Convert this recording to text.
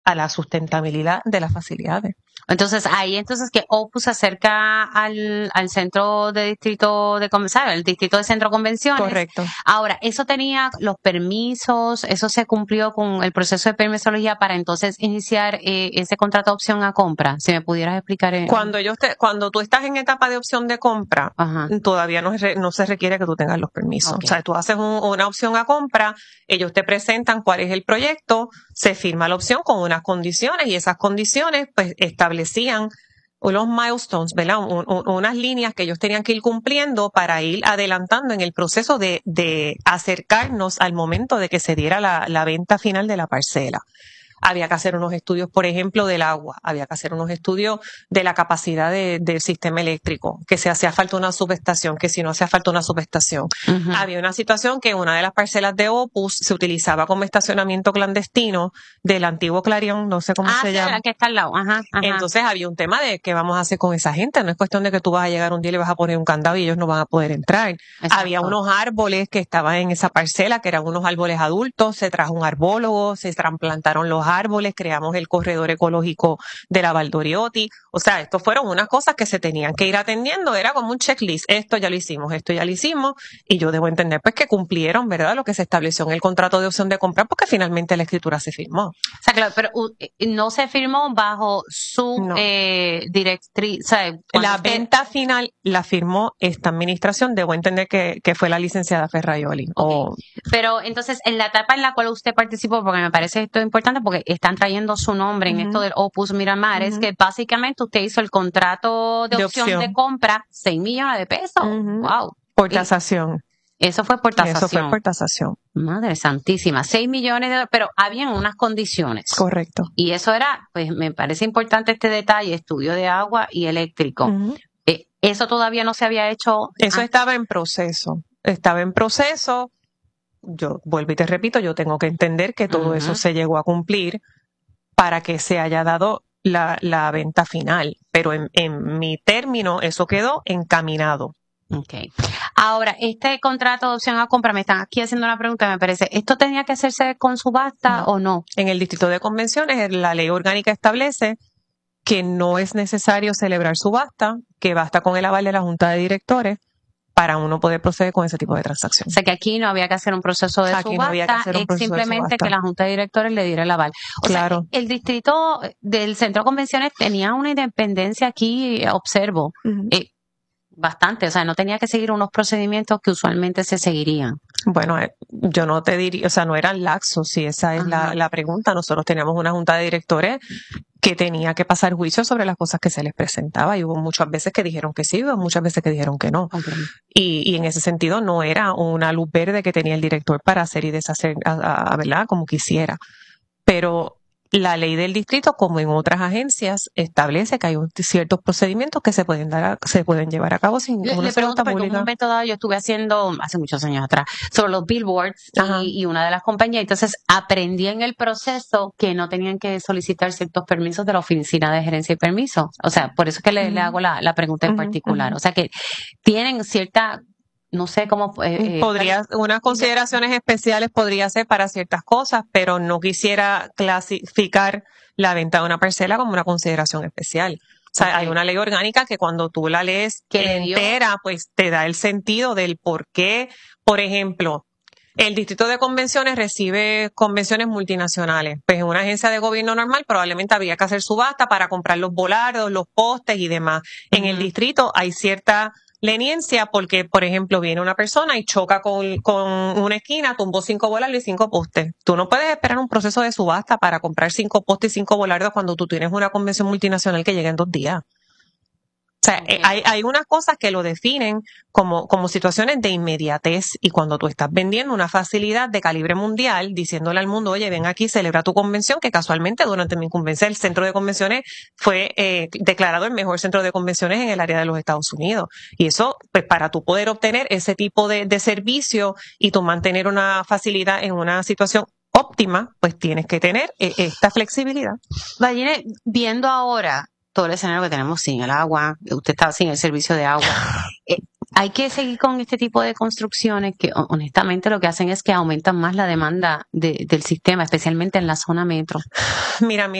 a la sustentabilidad de las facilidades. Entonces, que Opus se acerca al centro de distrito de convenciones, el distrito de centro de convenciones. Correcto. Ahora, eso tenía los permisos, eso se cumplió con el proceso de permisología para entonces iniciar ese contrato de opción a compra. Si me pudieras explicar. Cuando tú estás en etapa de opción de compra, Ajá. todavía no se requiere que tú tengas los permisos. Okay. O sea, tú haces una opción a compra, ellos te presentan cuál es el proyecto, se firma la opción con unas condiciones y esas condiciones pues establecían unos milestones, ¿verdad? Unas líneas que ellos tenían que ir cumpliendo para ir adelantando en el proceso de acercarnos al momento de que se diera la venta final de la parcela. Había que hacer unos estudios, por ejemplo, del agua, había que hacer unos estudios de la capacidad del sistema eléctrico, que si hacía falta una subestación, que si no hacía falta una subestación. Uh-huh. Había una situación que una de las parcelas de Opus se utilizaba como estacionamiento clandestino del antiguo Clarion, no sé cómo se llama. La que está al lado. Ajá. Entonces había un tema de qué vamos a hacer con esa gente. No es cuestión de que tú vas a llegar un día y le vas a poner un candado y ellos no van a poder entrar. Exacto. Había unos árboles que estaban en esa parcela, que eran unos árboles adultos, se trajo un arbólogo, se trasplantaron los árboles, creamos el corredor ecológico de la Valdoriotti. O sea, esto fueron unas cosas que se tenían que ir atendiendo, era como un checklist. Esto ya lo hicimos, y yo debo entender pues que cumplieron, ¿verdad?, lo que se estableció en el contrato de opción de compra, porque finalmente la escritura se firmó. O sea, claro, pero no se firmó bajo su directriz. O sea, la venta final la firmó esta administración, debo entender que fue la licenciada Ferraioli. Okay. Pero entonces, en la etapa en la cual usted participó, porque me parece esto importante, porque están trayendo su nombre en esto del Opus Miramar, es que básicamente usted hizo el contrato de opción de compra, 6 millones de pesos. Wow. Por tasación. Eso fue por tasación. Eso fue por tasación. Madre santísima, 6 millones de dólares, pero habían unas condiciones. Correcto. Y eso era, pues me parece importante este detalle, estudio de agua y eléctrico. Eso todavía no se había hecho. Eso estaba en proceso. Yo vuelvo y te repito, yo tengo que entender que todo eso se llegó a cumplir para que se haya dado la venta final. Pero en mi término, eso quedó encaminado. Okay. Ahora, este contrato de opción a compra, me están aquí haciendo una pregunta, me parece, ¿esto tenía que hacerse con subasta o no? En el distrito de convenciones, la ley orgánica establece que no es necesario celebrar subasta, que basta con el aval de la Junta de Directores para uno poder proceder con ese tipo de transacción. O sea, que aquí no había que hacer un proceso de subasta, simplemente que la Junta de Directores le diera el aval. O sea, el distrito del Centro de Convenciones tenía una independencia aquí, observo, bastante, o sea, no tenía que seguir unos procedimientos que usualmente se seguirían. Bueno, yo no te diría, o sea, no eran laxos, si esa es la pregunta. Nosotros teníamos una junta de directores que tenía que pasar juicio sobre las cosas que se les presentaba y hubo muchas veces que dijeron que sí, hubo muchas veces que dijeron que no. Okay. Y en ese sentido no era una luz verde que tenía el director para hacer y deshacer, ¿verdad?, como quisiera. Pero la ley del distrito, como en otras agencias, establece que hay ciertos procedimientos que se pueden llevar a cabo sin una Le pregunto, porque en un pública. momento dado yo estuve haciendo, hace muchos años atrás, sobre los billboards y una de las compañías, entonces aprendí en el proceso que no tenían que solicitar ciertos permisos de la Oficina de Gerencia y Permiso. O sea, por eso es que le hago la pregunta en particular. O sea, que tienen cierta... No sé cómo... unas consideraciones especiales podría ser para ciertas cosas, pero no quisiera clasificar la venta de una parcela como una consideración especial. O sea, hay una ley orgánica que cuando tú la lees entera, pues te da el sentido del por qué. Por ejemplo, el distrito de convenciones recibe convenciones multinacionales. Pues en una agencia de gobierno normal probablemente habría que hacer subasta para comprar los volardos, los postes y demás. En el distrito hay cierta leniencia porque, por ejemplo, viene una persona y choca con una esquina, tumbó 5 volardos y 5 postes. Tú no puedes esperar un proceso de subasta para comprar 5 postes y 5 volardos cuando tú tienes una convención multinacional que llega en 2 días. O sea, hay unas cosas que lo definen como situaciones de inmediatez, y cuando tú estás vendiendo una facilidad de calibre mundial, diciéndole al mundo, oye, ven aquí, celebra tu convención, que casualmente durante mi convención el centro de convenciones fue declarado el mejor centro de convenciones en el área de los Estados Unidos. Y eso, pues para tú poder obtener ese tipo de servicio y tú mantener una facilidad en una situación óptima, pues tienes que tener esta flexibilidad. Vallene, viendo ahora todo el escenario que tenemos sin el agua, usted está sin el servicio de agua. hay que seguir con este tipo de construcciones que honestamente lo que hacen es que aumentan más la demanda del sistema, especialmente en la zona metro. Mira,